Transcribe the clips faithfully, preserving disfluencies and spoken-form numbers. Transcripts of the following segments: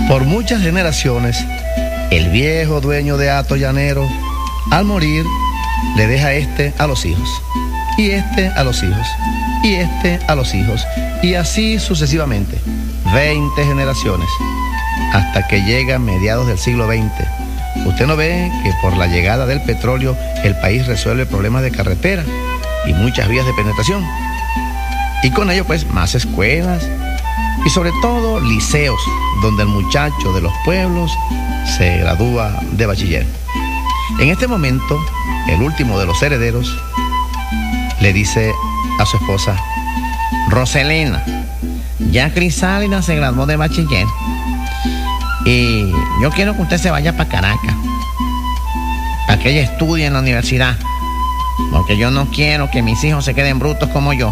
Por muchas generaciones, el viejo dueño de hato llanero, al morir, le deja este a los hijos, y este a los hijos, y este a los hijos, y así sucesivamente, veinte generaciones, hasta que llega mediados del siglo veinte. Usted no ve que por la llegada del petróleo el país resuelve problemas de carretera y muchas vías de penetración, y con ello pues más escuelas y sobre todo liceos, donde el muchacho de los pueblos se gradúa de bachiller. En este momento, el último de los herederos le dice a su esposa: Roselena, ya Crisálida se graduó de bachiller y yo quiero que usted se vaya para Caracas, para que ella estudie en la universidad, porque yo no quiero que mis hijos se queden brutos como yo.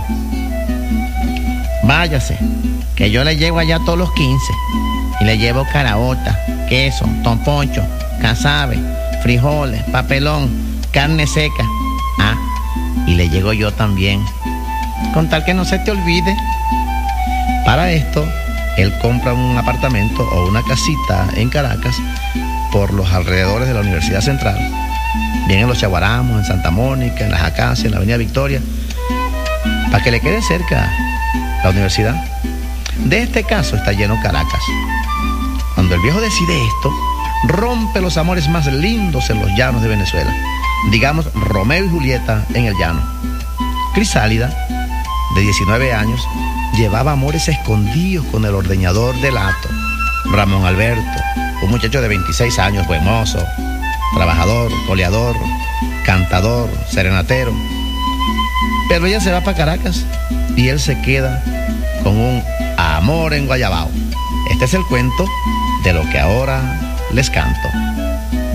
Váyase, que yo le llevo allá todos los quince y le llevo caraota, queso, tomponcho, casabe, frijoles, papelón, carne seca. Ah, y le llego yo también, con tal que no se te olvide. Para esto, él compra un apartamento o una casita en Caracas por los alrededores de la Universidad Central, bien en los Chaguaramos, en Santa Mónica, en las Acacias, en la Avenida Victoria, para que le quede cerca la universidad. De este caso está lleno Caracas. Cuando el viejo decide esto, rompe los amores más lindos en los llanos de Venezuela. Digamos, Romeo y Julieta en el llano. Crisálida, de diecinueve años, llevaba amores escondidos con el ordeñador del hato, Ramón Alberto, un muchacho de veintiséis años, buen mozo, trabajador, coleador, cantador, serenatero. Pero ella se va para Caracas y él se queda con un amor en Guayabao. Este es el cuento de lo que ahora les canto.